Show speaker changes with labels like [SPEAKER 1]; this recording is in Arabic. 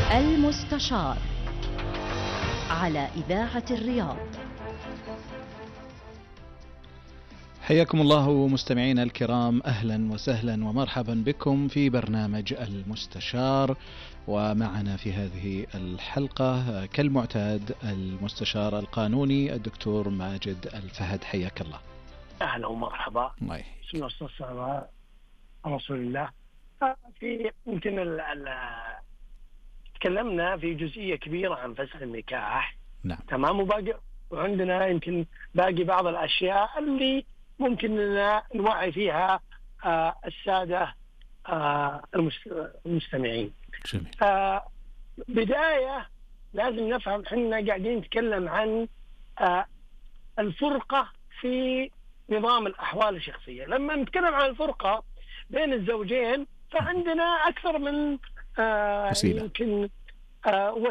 [SPEAKER 1] المستشار على إذاعة الرياض.
[SPEAKER 2] حياكم الله مستمعينا الكرام، أهلا وسهلا ومرحبا بكم في برنامج المستشار. ومعنا في هذه الحلقة كالمعتاد المستشار القانوني الدكتور ماجد الفهد. حياك الله.
[SPEAKER 3] أهلا ومرحبا. بسم الله والصلاة على رسول الله. في يمكن تكلمنا في جزئية كبيرة عن فسخ النكاح.
[SPEAKER 2] نعم.
[SPEAKER 3] تمام. وعندنا يمكن باقي بعض الأشياء اللي ممكن لنا نوعي فيها السادة المستمعين.
[SPEAKER 2] جميل.
[SPEAKER 3] بداية لازم نفهم حنا قاعدين نتكلم عن الفرقة في نظام الأحوال الشخصية. لما نتكلم عن الفرقة بين الزوجين فعندنا أكثر من
[SPEAKER 2] وسيلة.
[SPEAKER 3] يمكن